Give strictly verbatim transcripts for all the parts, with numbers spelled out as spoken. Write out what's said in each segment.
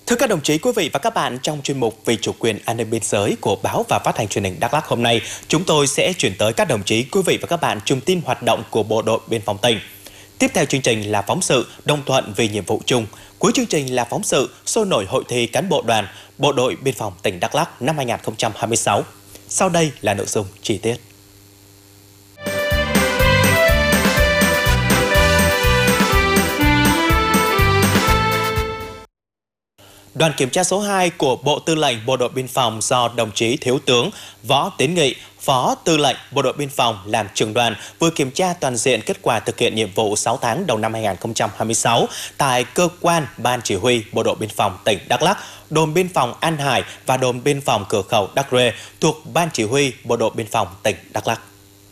Thưa các đồng chí, quý vị và các bạn, trong chuyên mục Vì chủ quyền an ninh biên giới của báo và phát thanh truyền hình Đắk Lắk hôm nay, chúng tôi sẽ chuyển tới các đồng chí, quý vị và các bạn chùm tin hoạt động của Bộ đội Biên phòng tỉnh. Tiếp theo chương trình là phóng sự đồng thuận vì nhiệm vụ chung. Cuối chương trình là phóng sự sôi nổi hội thi cán bộ đoàn Bộ đội Biên phòng tỉnh Đắk Lắk năm hai nghìn không trăm hai mươi sáu. Sau đây là nội dung chi tiết. Đoàn kiểm tra số hai của Bộ Tư lệnh Bộ đội Biên phòng do đồng chí Thiếu tướng Võ Tiến Nghị, Phó Tư lệnh Bộ đội Biên phòng làm trưởng đoàn vừa kiểm tra toàn diện kết quả thực hiện nhiệm vụ sáu tháng đầu năm hai nghìn không trăm hai mươi sáu tại cơ quan Ban Chỉ huy Bộ đội Biên phòng tỉnh Đắk Lắk, đồn biên phòng An Hải và đồn biên phòng cửa khẩu Đắk Rê thuộc Ban Chỉ huy Bộ đội Biên phòng tỉnh Đắk Lắk.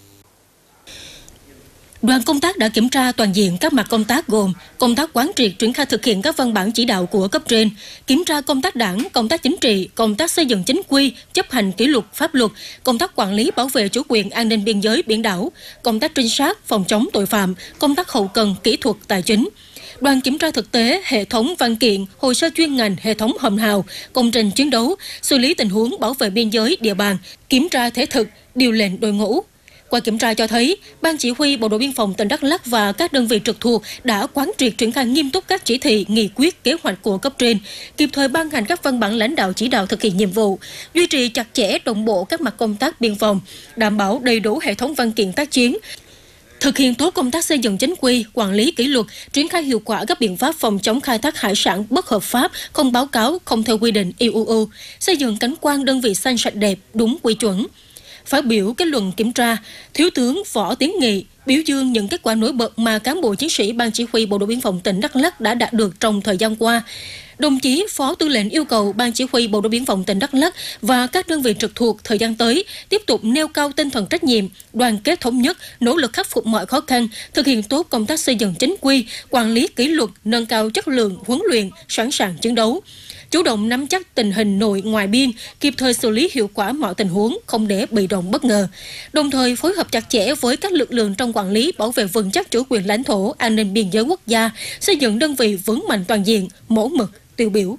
Đoàn công tác đã kiểm tra toàn diện các mặt công tác gồm công tác quán triệt triển khai thực hiện các văn bản chỉ đạo của cấp trên, kiểm tra công tác đảng, công tác chính trị, công tác xây dựng chính quy, chấp hành kỷ luật pháp luật, công tác quản lý bảo vệ chủ quyền an ninh biên giới biển đảo, công tác trinh sát, phòng chống tội phạm, công tác hậu cần, kỹ thuật, tài chính. Đoàn kiểm tra thực tế hệ thống văn kiện, hồ sơ chuyên ngành, hệ thống hòm hào, công trình chiến đấu, xử lý tình huống bảo vệ biên giới địa bàn, kiểm tra thể thực, điều lệnh đội ngũ. Qua kiểm tra cho thấy, Ban Chỉ huy Bộ đội Biên phòng tỉnh Đắk Lắk và các đơn vị trực thuộc đã quán triệt triển khai nghiêm túc các chỉ thị, nghị quyết, kế hoạch của cấp trên, kịp thời ban hành các văn bản lãnh đạo chỉ đạo thực hiện nhiệm vụ, duy trì chặt chẽ đồng bộ các mặt công tác biên phòng, đảm bảo đầy đủ hệ thống văn kiện tác chiến, thực hiện tốt công tác xây dựng chính quy, quản lý kỷ luật, triển khai hiệu quả các biện pháp phòng chống khai thác hải sản bất hợp pháp, không báo cáo, không theo quy định i u u, xây dựng cảnh quan đơn vị xanh sạch đẹp, đúng quy chuẩn. Phát biểu kết luận kiểm tra, Thiếu tướng Võ Tiến Nghị biểu dương những kết quả nổi bật mà cán bộ chiến sĩ Ban Chỉ huy Bộ đội Biên phòng tỉnh Đắk Lắk đã đạt được trong thời gian qua. Đồng chí Phó Tư lệnh yêu cầu Ban Chỉ huy Bộ đội Biên phòng tỉnh Đắk Lắk và các đơn vị trực thuộc thời gian tới tiếp tục nêu cao tinh thần trách nhiệm, đoàn kết thống nhất, nỗ lực khắc phục mọi khó khăn, thực hiện tốt công tác xây dựng chính quy, quản lý kỷ luật, nâng cao chất lượng huấn luyện, sẵn sàng chiến đấu. Chủ động nắm chắc tình hình nội ngoại biên, kịp thời xử lý hiệu quả mọi tình huống, không để bị động bất ngờ. Đồng thời phối hợp chặt chẽ với các lực lượng trong quản lý bảo vệ vững chắc chủ quyền lãnh thổ, an ninh biên giới quốc gia, xây dựng đơn vị vững mạnh toàn diện, mẫu mực, tiêu biểu.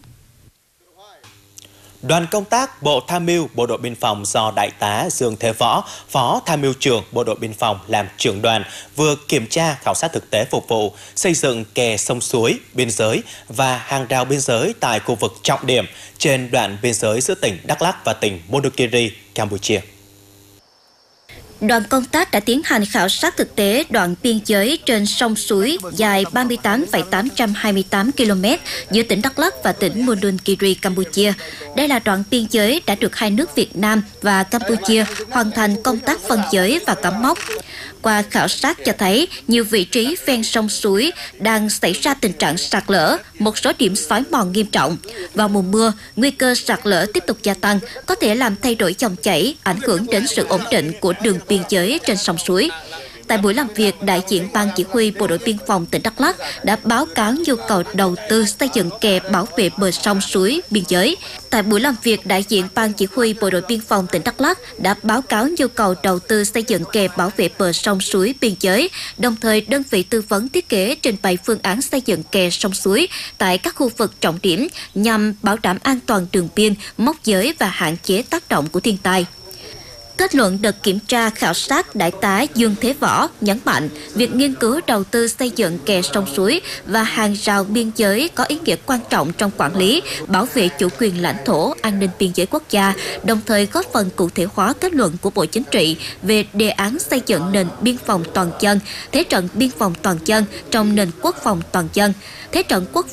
Đoàn công tác Bộ Tham mưu Bộ đội Biên phòng do Đại tá Dương Thế Võ, Phó Tham mưu trưởng Bộ đội Biên phòng làm trưởng đoàn vừa kiểm tra khảo sát thực tế phục vụ xây dựng kè sông suối, biên giới và hàng rào biên giới tại khu vực trọng điểm trên đoạn biên giới giữa tỉnh Đắk Lắk và tỉnh Monokiri, Campuchia. Đoàn công tác đã tiến hành khảo sát thực tế đoạn biên giới trên sông suối dài ba mươi tám phẩy tám trăm hai mươi tám ki lô mét giữa tỉnh Đắk Lắk và tỉnh Monokiri, Campuchia. Đây là đoạn biên giới đã được hai nước Việt Nam và Campuchia hoàn thành công tác phân giới và cắm mốc. Qua khảo sát cho thấy, nhiều vị trí ven sông suối đang xảy ra tình trạng sạt lở, một số điểm xói mòn nghiêm trọng. Vào mùa mưa, nguy cơ sạt lở tiếp tục gia tăng, có thể làm thay đổi dòng chảy, ảnh hưởng đến sự ổn định của đường biên giới trên sông suối. Tại buổi làm việc, đại diện Ban Chỉ huy Bộ đội Biên phòng tỉnh Đắk Lắk đã báo cáo nhu cầu đầu tư xây dựng kè bảo vệ bờ sông suối biên giới. Tại buổi làm việc, đại diện Ban Chỉ huy Bộ đội Biên phòng tỉnh Đắk Lắk đã báo cáo nhu cầu đầu tư xây dựng kè bảo vệ bờ sông suối biên giới, đồng thời đơn vị tư vấn thiết kế trình bày phương án xây dựng kè sông suối tại các khu vực trọng điểm nhằm bảo đảm an toàn đường biên, mốc giới và hạn chế tác động của thiên tai. Kết luận đợt kiểm tra khảo sát, Đại tá Dương Thế Võ nhấn mạnh việc nghiên cứu đầu tư xây dựng kè sông suối và hàng rào biên giới có ý nghĩa quan trọng trong quản lý, bảo vệ chủ quyền lãnh thổ, an ninh biên giới quốc gia, đồng thời góp phần cụ thể hóa kết luận của Bộ Chính trị về đề án xây dựng nền biên phòng toàn dân, thế trận biên phòng toàn dân trong nền quốc phòng toàn dân, thế trận quốc